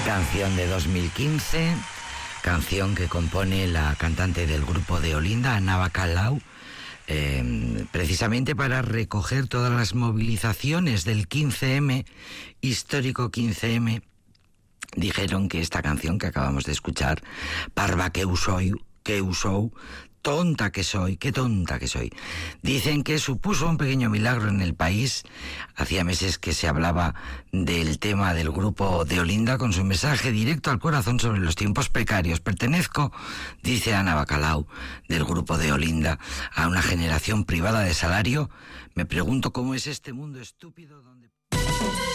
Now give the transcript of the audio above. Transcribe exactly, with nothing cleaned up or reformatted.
Canción de dos mil quince, canción que compone la cantante del grupo de Olinda, Ana Bacalao, eh, precisamente para recoger todas las movilizaciones del quince eme, histórico quince eme. Dijeron que esta canción que acabamos de escuchar, Parva que soy, que usou, tonta que soy, qué tonta que soy. Dicen que supuso un pequeño milagro en el país. Hacía meses que se hablaba del tema del grupo de Olinda con su mensaje directo al corazón sobre los tiempos precarios. Pertenezco, dice Ana Bacalao, del grupo de Olinda, a una generación privada de salario. Me pregunto cómo es este mundo estúpido donde...